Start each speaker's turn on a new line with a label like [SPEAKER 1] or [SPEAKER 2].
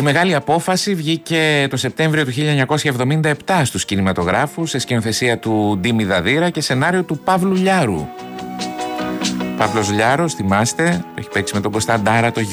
[SPEAKER 1] Μεγάλη Απόφαση βγήκε το Σεπτέμβριο του 1977 στους κινηματογράφους σε σκηνοθεσία του Ντίμη Δαδύρα και σενάριο του Παύλου Λιάρου. Παύλος Λιάρος, θυμάστε, έχει παίξει με τον Κωνσταντάρα, το